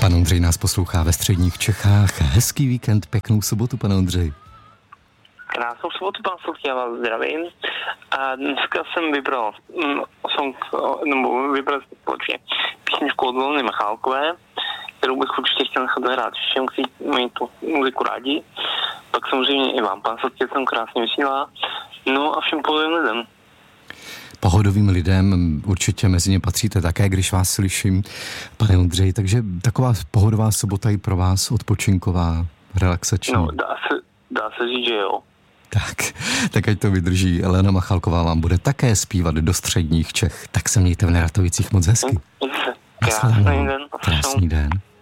Pan Ondřej nás poslouchá ve středních Čechách. Hezký víkend, pěknou sobotu, pane Ondřej. Krásnou sobotu, pan Sotky, já vás zdravím. A dneska jsem vybral společně písničku od Lony Michálkové, kterou bych určitě chtěl nechat zahrát všem, kteří mají tu muziku rádi. Pak samozřejmě i vám, pan Sotky, jsem krásně vysílá. No a všem pohodovým lidem. Pohodovým lidem určitě mezi ně patříte také, když vás slyším, pane Ondřej. Takže taková pohodová sobota i pro vás, odpočinková, relaxační. No, dá se říct, že jo. Tak ať to vydrží. Lena Michálková vám bude také zpívat do středních Čech. Tak se mějte v Neratovicích moc hezky. Krásný den. Krásný den.